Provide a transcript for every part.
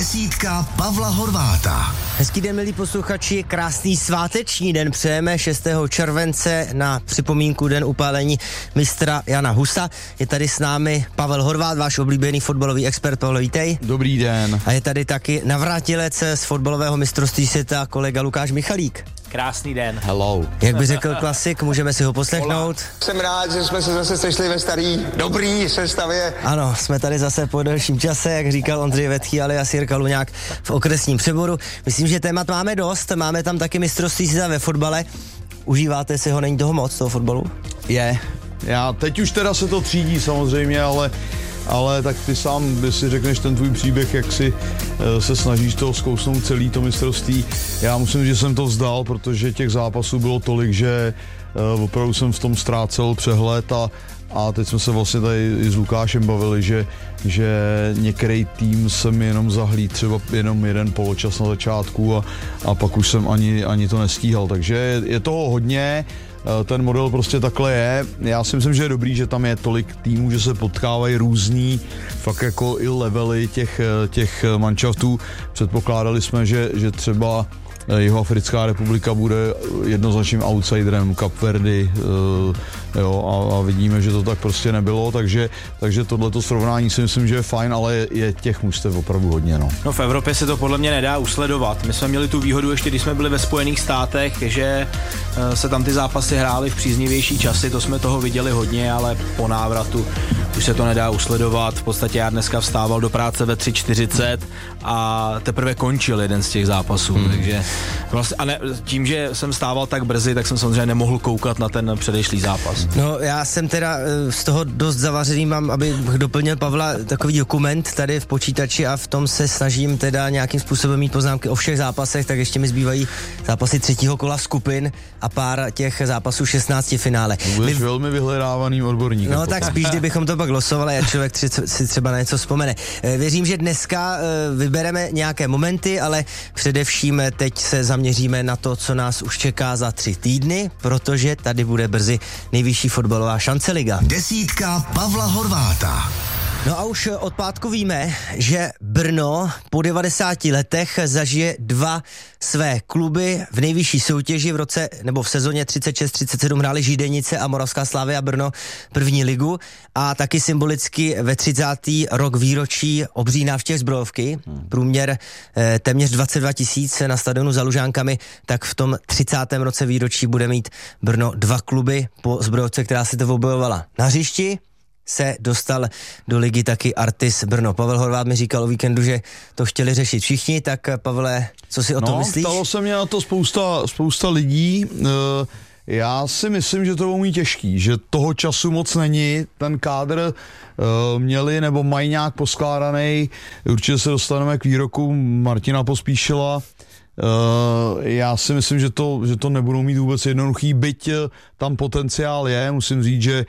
Desítka Pavla Horváta. Hezký den, milí posluchači, krásný sváteční den přejeme 6. července na připomínku den upálení mistra Jana Husa. Je tady s námi Pavel Horvát, váš oblíbený fotbalový expert. Pavel, vítej. Dobrý den. A je tady taky navrátilec z fotbalového mistrovství světa, kolega Lukáš Michalík. Krásný den. Hello. Jak by řekl klasik, můžeme si ho poslechnout. Jsem rád, že jsme se zase sešli ve starý, dobrý sestavě. Ano, jsme tady zase po delším čase, jak říkal Ondřej Vetchý, ale asi Jirka Luňák v okresním Přeboru. Myslím, že témat máme dost, máme tam taky mistrovství světa ve fotbale. Užíváte si ho, není toho moc, toho fotbalu? Je. Já teď už teda se to třídí samozřejmě, ale tak ty sám, když si řekneš ten tvůj příběh, jak si se snažíš toho zkousnout celý to mistrovství. Já musím říct, že jsem to vzdal, protože těch zápasů bylo tolik, že opravdu jsem v tom ztrácel přehled a teď jsme se vlastně tady i s Lukášem bavili, že některý tým jsem jenom zahlíd, třeba jenom jeden poločas na začátku a pak už jsem ani to nestíhal, takže je toho hodně. Ten model prostě takhle je. Já si myslím, že je dobrý, že tam je tolik týmů, že se potkávají různý fakt jako i levely těch manšaftů. Předpokládali jsme, že třeba Jihoafrická republika bude jednoznačným outsiderem, Kapverdy, a vidíme, že to tak prostě nebylo, takže tohleto srovnání si myslím, že je fajn, ale je těch mužstev opravdu hodně. No v Evropě se to podle mě nedá usledovat. My jsme měli tu výhodu ještě, když jsme byli ve Spojených státech, že se tam ty zápasy hrály v příznivější časy, to jsme toho viděli hodně, ale po návratu už se to nedá usledovat. V podstatě já dneska vstával do práce ve 3:40 a teprve končil jeden z těch zápasů, takže vlastně, a ne, tím, že jsem vstával tak brzy, tak jsem samozřejmě nemohl koukat na ten předešlý zápas. No já jsem teda z toho dost zavařený, mám, abych doplnil Pavla, takový dokument tady v počítači a v tom se snažím teda nějakým způsobem mít poznámky o všech zápasech, tak ještě mi zbývají zápasy třetího kola skupin a pár těch zápasů 16 finále. Budeš velmi vyhledávaným odborníkem. No tak spíš, kdybychom to pak losovali a člověk si třeba na něco vzpomene. Věřím, že dneska vybereme nějaké momenty, ale především teď se zaměříme na to, co nás už čeká za 3 týdny, protože tady bude brzy nejvyšší fotbalová šance liga. Desítka Pavla Horváta. No a už od pátku víme, že Brno po 90 letech zažije 2 své kluby v nejvyšší soutěži. V roce nebo v sezóně 36-37 hráli Židenice a Moravská Slavia Brno první ligu a taky symbolicky ve 30. rok výročí obří návštěv Zbrojovky. Průměr téměř 22 000 na stadionu za Lužánkami, tak v tom 30. roce výročí bude mít Brno 2 kluby po Zbrojovce, která si to obojovala na hřišti. Se dostal do ligy taky Artis Brno. Pavel Horvát mi říkal o víkendu, že to chtěli řešit všichni, tak Pavle, co si o tom myslíš? Ptalo se mě na to spousta lidí. Já si myslím, že to bylo mít těžký, že toho času moc není, ten kádr měli nebo mají nějak poskládaný. Určitě se dostaneme k výroku Martina Pospíšila. Já si myslím, že to nebudou mít vůbec jednoduchý, byť tam potenciál je, musím říct, že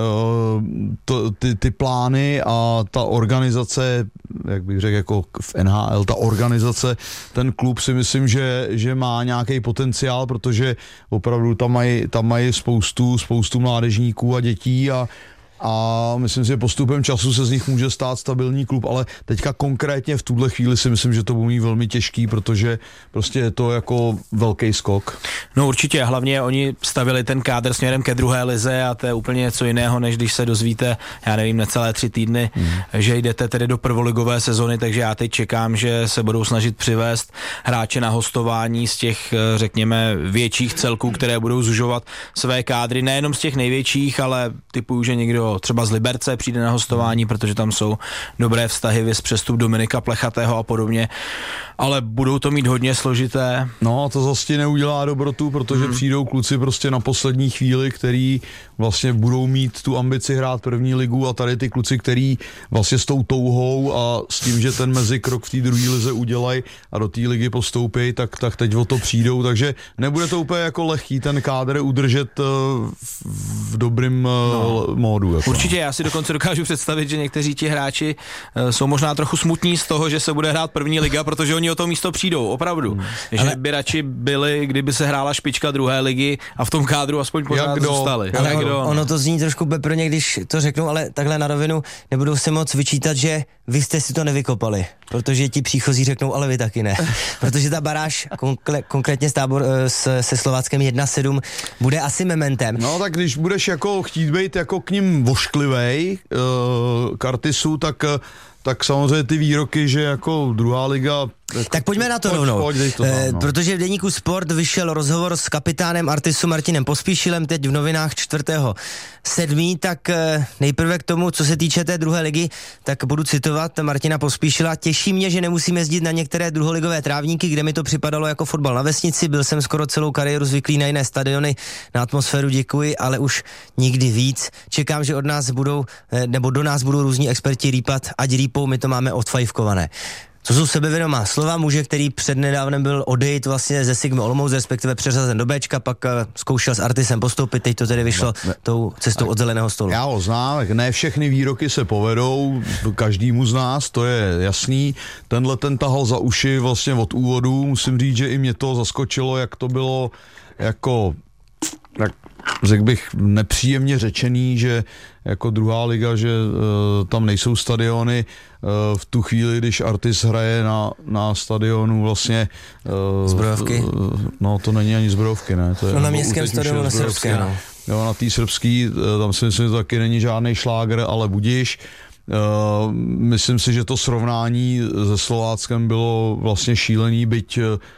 ty plány a ta organizace, jak bych řekl, jako v NHL, ta organizace, ten klub si myslím, že má nějaký potenciál, protože opravdu tam mají spoustu mládežníků a dětí a myslím si, že postupem času se z nich může stát stabilní klub, ale teďka konkrétně v tuhle chvíli si myslím, že to bude mít velmi těžký, protože prostě je to jako velký skok. No určitě, hlavně oni stavili ten kádr směrem ke druhé lize a to je úplně něco jiného, než když se dozvíte, já nevím, necelé 3 týdny, že jdete tedy do prvoligové sezony, takže já teď čekám, že se budou snažit přivést hráče na hostování z těch, řekněme, větších celků, které budou zužovat své kádry, nejenom z těch největších, ale typuju, že někdo třeba z Liberce přijde na hostování, protože tam jsou dobré vztahy, viz přestup Dominika Plechatého a podobně, ale budou to mít hodně složité. No a to zase neudělá dobrotu, protože přijdou kluci prostě na poslední chvíli, který vlastně budou mít tu ambici hrát první ligu a tady ty kluci, který vlastně s tou touhou a s tím, že ten mezikrok v té druhé lize udělají a do té ligy postoupí, tak teď o to přijdou, takže nebude to úplně jako lehký ten kádr udržet v dobrým módu. Určitě, já si dokonce dokážu představit, že někteří ti hráči jsou možná trochu smutní z toho, že se bude hrát první liga, protože oni o to místo přijdou, opravdu. Že by radši byli, kdyby se hrála špička druhé ligy a v tom kádru aspoň pořád zůstali. Ale ono to zní trošku pro ně, když to řeknu, ale takhle na rovinu nebudou si moc vyčítat, že vy jste si to nevykopali, protože ti příchozí řeknou, ale vy taky ne. Protože ta baráž konkrétně se Slováckem 1-7 bude asi mementem. No tak když budeš jako chtít být jako k ním vošklivej k Artisu, tak samozřejmě ty výroky, že jako druhá liga... Tak pojďme na to rovnou, protože v deníku Sport vyšel rozhovor s kapitánem Artisu Martinem Pospíšilem teď v novinách 4.7. Tak nejprve k tomu, co se týče té druhé ligy, tak budu citovat Martina Pospíšila. Těší mě, že nemusím jezdit na některé druholigové trávníky, kde mi to připadalo jako fotbal na vesnici. Byl jsem skoro celou kariéru zvyklý na jiné stadiony, na atmosféru děkuji, ale už nikdy víc. Čekám, že od nás budou, nebo do nás budou různí experti rýpat, ať rýpou, my to máme odfajfkované. To jsou sebevědomá slova muže, který přednedávnem byl odejít vlastně ze Sigmy Olomouc, respektive přeřazen do Bčka, pak zkoušel s Artisem postoupit, teď to tedy vyšlo tou cestou od zeleného stolu. Já ho znám, ne všechny výroky se povedou, každému z nás, to je jasný. Tenhle ten tahal za uši vlastně od úvodu, musím říct, že i mě to zaskočilo, jak to bylo jako... řekl bych, nepříjemně řečený, že jako druhá liga, že tam nejsou stadiony v tu chvíli, když Artis hraje na stadionu vlastně... Zbrojovky? No to není ani zbrojovky, ne? To je, na městském stadionu na srbské, no. Jo, na té srbský, tam si myslím, že to taky není žádný šláger, ale budiš. Myslím si, že to srovnání se Slováckem bylo vlastně šílený, byť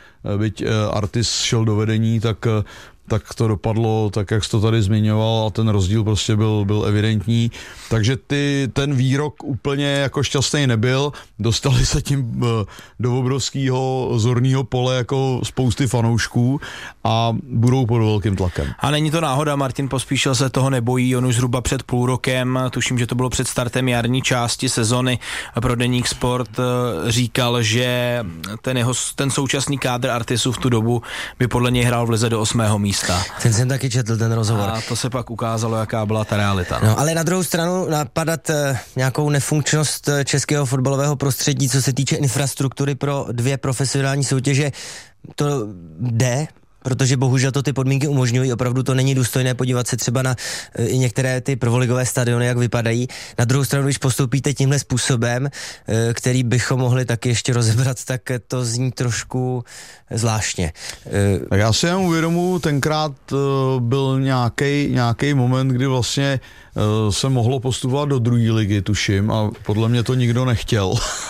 Artis šel do vedení, tak to dopadlo tak, jak jsi to tady zmiňoval, a ten rozdíl prostě byl evidentní. Takže ten výrok úplně jako šťastný nebyl. Dostali se tím do obrovského zorného pole jako spousty fanoušků a budou pod velkým tlakem. A není to náhoda, Martin Pospíšil se toho nebojí, on už zhruba před půl rokem, tuším, že to bylo před startem jarní části sezony pro deník Sport, říkal, že ten současný kádr Artisu v tu dobu by podle něj hrál v lize do 8. místa. Ten jsem taky četl, ten rozhovor. A to se pak ukázalo, jaká byla ta realita. No, ale na druhou stranu napadat nějakou nefunkčnost českého fotbalového prostředí, co se týče infrastruktury pro 2 profesionální soutěže, to jde, protože bohužel to ty podmínky umožňují, opravdu to není důstojné podívat se třeba na i některé ty prvoligové stadiony, jak vypadají. Na druhou stranu, když postoupíte tímhle způsobem, který bychom mohli taky ještě rozebrat, tak to zní trošku zvláštně. Tak já si jen uvědomuji, tenkrát byl nějaký moment, kdy vlastně se mohlo postupovat do druhé ligy, tuším, a podle mě to nikdo nechtěl.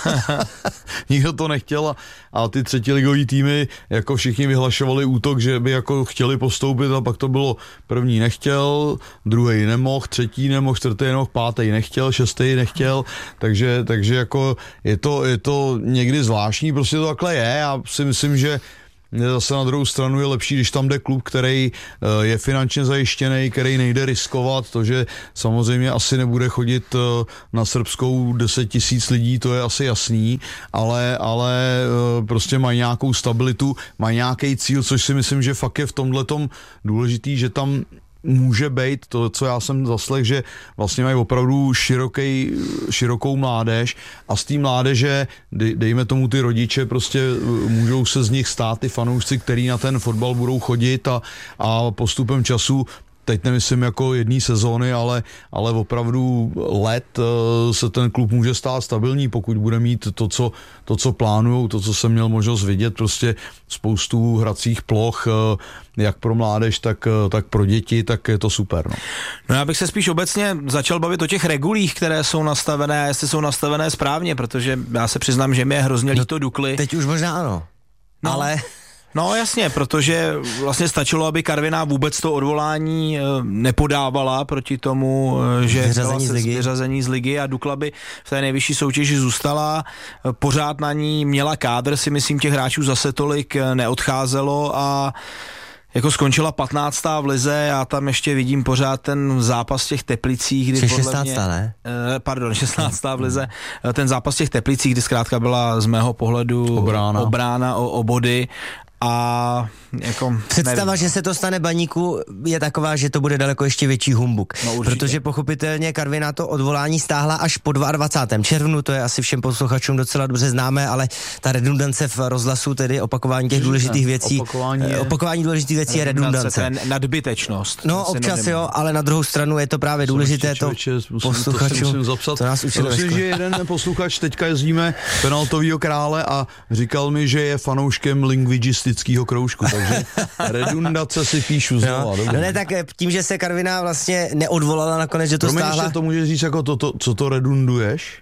Nikdo to nechtěl a ty třetiligový týmy jako všichni vyhlašovali útok, že by jako chtěli postoupit, a pak to bylo první nechtěl, druhý nemohl, třetí nemohl, čtvrtý nemohl, pátý nechtěl, šestý nechtěl, takže jako je to někdy zvláštní, prostě to takhle je. Já si myslím, že zase na druhou stranu je lepší, když tam jde klub, který je finančně zajištěný, který nejde riskovat, to, že samozřejmě asi nebude chodit na srbskou 10 000 lidí, to je asi jasný, ale prostě mají nějakou stabilitu, mají nějaký cíl, což si myslím, že fakt je v tomhletom důležitý, že tam může být to, co já jsem zaslech, že vlastně mají opravdu širokou mládež, a z té mládeže, dejme tomu ty rodiče, prostě můžou se z nich stát ty fanoušci, který na ten fotbal budou chodit a postupem času, teď nemyslím jako jedné sezóny, ale opravdu let se ten klub může stát stabilní, pokud bude mít to, co plánujou, to, co jsem měl možnost vidět, prostě spoustu hracích ploch, jak pro mládež, tak pro děti, tak je to super. No já bych se spíš obecně začal bavit o těch regulích, které jsou nastavené, jestli jsou nastavené správně, protože já se přiznám, že mi je hrozně líto Dukly. Teď už možná ano, ale... No jasně, protože vlastně stačilo, aby Karviná vůbec to odvolání nepodávala proti tomu, že vyřazení z ligy, a Dukla by v té nejvyšší soutěži zůstala. Pořád na ní měla kádr, si myslím, těch hráčů zase tolik neodcházelo a jako skončila 15. v lize, já tam ještě vidím pořád ten zápas v těch Teplicích, kdy 16. ne? 16. v lize, ten zápas v těch Teplicích, kdy zkrátka byla z mého pohledu obrána o body, A jako Představa, nevím, že se to stane Baníku, je taková, že to bude daleko ještě větší humbuk. No, protože pochopitelně Karviná to odvolání stáhla až po 22. červnu, to je asi všem posluchačům docela dobře známé, ale ta redundance v rozhlasu, tedy opakování těch důležitých věcí, opakování důležitých věcí je redundance. To je nadbytečnost. No občas jo, ale na druhou stranu je to právě důležité to posluchačům, to nás učili. Myslím, že jeden posluchač, teďka jezdíme penaltovýho krále a říkal mi, že je fanouškem lingvistického kroužku, takže redundace si píšu znova. No ne, tak tím, že se Karviná vlastně neodvolala nakonec, že to stáhla. Promiň, to můžeš říct jako co to redunduješ?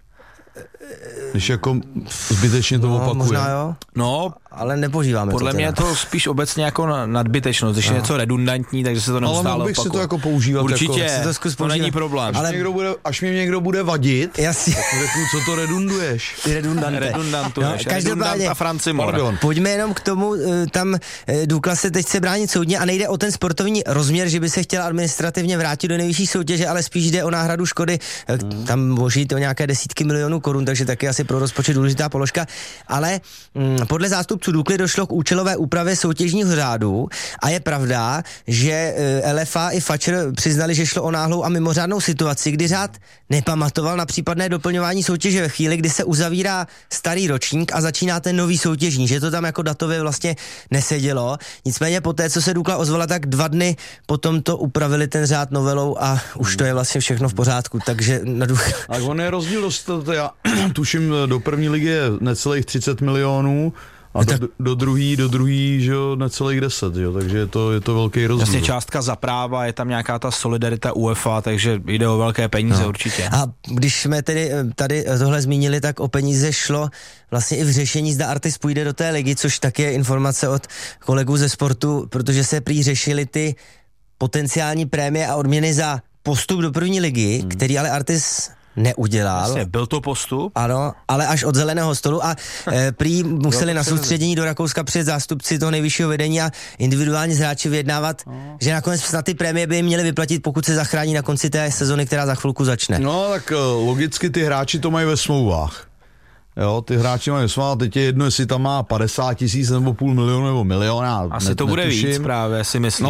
Když jako zbytečně to opakuje. Možná jo. No, ale nepožíváme podle to. Podle mě je to spíš obecně jako nadbytečnost, když je něco redundantní, takže se to neustále opakuje. Ale mohl bych si to jako používat. Určitě, jako, to není problém. Až mě někdo bude vadit, jasně. Tak řeknu, co to redunduješ. Redundantuješ. Redundant a Francimor. Pojďme jenom k tomu, tam Dukla se teď bránit soudně a nejde o ten sportovní rozměr, že by se chtěla administrativně vrátit do nejvyšší soutěže, ale spíš jde o náhradu škody. Tam může jít o nějaké desítky milionů korun, takže taky asi pro rozpočet důležitá položka. Ale podle zástupců Dukly došlo k účelové úpravě soutěžního řádu a je pravda, že LFA i Fatscher přiznali, že šlo o náhlou a mimořádnou situaci, kdy řád nepamatoval na případné doplňování soutěže ve chvíli, kdy se uzavírá starý ročník a začíná ten nový soutěžní, že to tam jako datově vlastně nesedělo. Nicméně poté, co se Dukla ozvala, tak 2 dny potom to upravili ten řád novelou a už to je vlastně všechno v pořádku, takže na Dukle. A on je rozdíl já tuším, do první ligy je necelých 30 milionů a do druhý, že jo, necelých 10, že jo, takže je to velký rozdíl. Vlastně částka za práva, je tam nějaká ta solidarita UEFA, takže jde o velké peníze určitě. A když jsme tedy tady tohle zmínili, tak o peníze šlo vlastně i v řešení, zda Artis půjde do té ligy, což taky je informace od kolegů ze sportu, protože se prý řešily ty potenciální prémie a odměny za postup do první ligy, který ale Artis neudělal. Vlastně, byl to postup? Ano, ale až od zeleného stolu a prý museli na soustředění do Rakouska přijet zástupci toho nejvyššího vedení a individuálně s hráči vyjednávat, že nakonec snad ty prémie by jim měly vyplatit, pokud se zachrání na konci té sezony, která za chvilku začne. No tak logicky ty hráči to mají ve smlouvách. Jo, ty hráči mají smlouvu, teď je jedno, jestli tam má 50 000 nebo půl milionu nebo milion. Asi to bude víc právě, si myslím.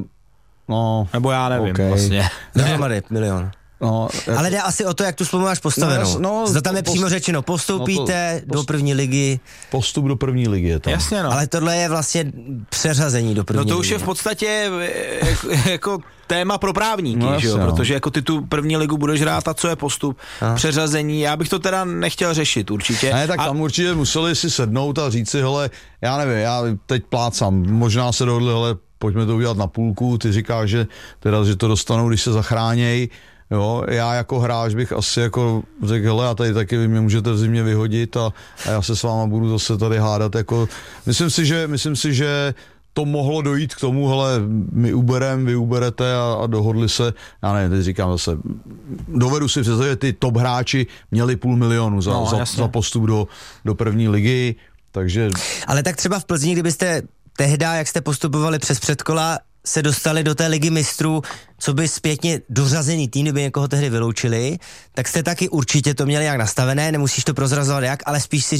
No. Nebo já nevím vlastně. Dohromady milion. No, jako... Ale jde asi o to, jak tu smlouvu máš postavenou. Zda tam je přímo řečeno, postoupíte do první ligy. Postup do první ligy je tam. Jasně, no. Ale tohle je vlastně přeřazení do první ligy. No to už je v podstatě jako téma pro právníky, no, že jo? No. Protože jako ty tu první ligu budeš hrát a co je postup, přeřazení, já bych to teda nechtěl řešit určitě. Ne, tak tam určitě museli si sednout a říct si, hele, já nevím, já teď plácám, možná se dohodli, hele, pojďme to udělat na půlku, ty říkáš, že to dostanou, když se zachráněj. Jo, já jako hráč bych asi jako řekl, hele, a tady taky vy mě můžete v zimě vyhodit a já se s váma budu zase tady hádat, jako, myslím si, že to mohlo dojít k tomu, hele, my uberem, vy uberete a dohodli se, já nevím, teď říkám zase, dovedu si představit, že ty top hráči měli 500 000 za postup do první ligy, takže... Ale tak třeba v Plzni, kdybyste tehda, jak jste postupovali přes předkola, se dostali do té ligy mistrů, co by zpětně dořazený tým, kdyby někoho tehdy vyloučili, tak jste taky určitě to měli nějak nastavené, nemusíš to prozrazovat jak, ale spíš si